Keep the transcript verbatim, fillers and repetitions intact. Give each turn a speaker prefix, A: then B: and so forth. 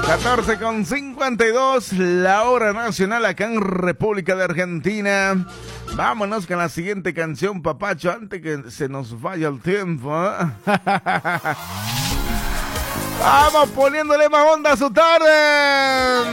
A: catorce con cincuenta y dos, la hora nacional acá en República de Argentina. Vámonos con la siguiente canción, papacho, antes que se nos vaya el tiempo, ¿eh? Vamos poniéndole más onda a su tarde.